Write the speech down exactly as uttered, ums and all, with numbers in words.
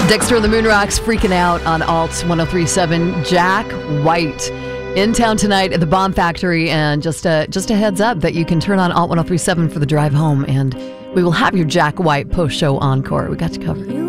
Dexter and the Moonrocks freaking out on Alt ten thirty-seven. Jack White in town tonight at the Bomb Factory. And just a, just a heads up that you can turn on Alt ten thirty-seven for the drive home. And we will have your Jack White post-show encore. We got you covered.